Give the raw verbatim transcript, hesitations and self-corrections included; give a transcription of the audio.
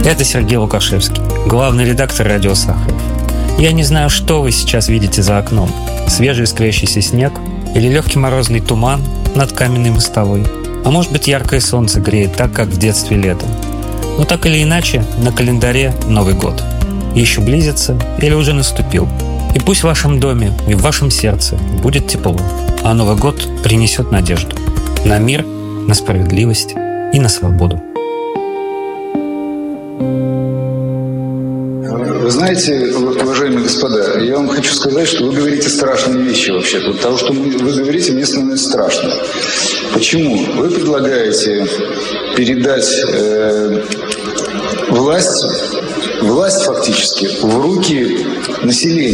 Это Сергей Лукашевский, главный редактор радио Сахаров. Я не знаю, что вы сейчас видите за окном. Свежий искрящийся снег или легкий морозный туман над каменной мостовой. А может быть, яркое солнце греет так, как в детстве летом. Но так или иначе, на календаре Новый год. Еще близится или уже наступил. И пусть в вашем доме и в вашем сердце будет тепло, а Новый год принесет надежду на мир, на справедливость и на свободу. Вы знаете, уважаемые господа, я вам хочу сказать, что вы говорите страшные вещи вообще-то. Вот того, что вы говорите, мне становится страшно. Почему? Вы предлагаете передать э, власть, власть фактически в руки населения.